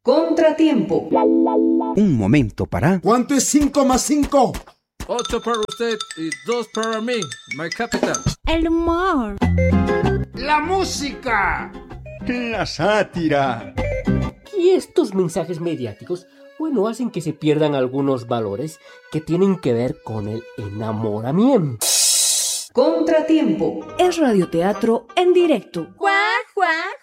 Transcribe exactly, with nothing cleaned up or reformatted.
Contratiempo. Un momento para... ¿Cuánto es cinco más cinco? Ocho para usted y dos para mí, my capital. El humor. La música. La sátira. Y estos mensajes mediáticos, bueno, hacen que se pierdan algunos valores que tienen que ver con el enamoramiento. Contratiempo. Es radioteatro en directo. ¡Cuac, cuac!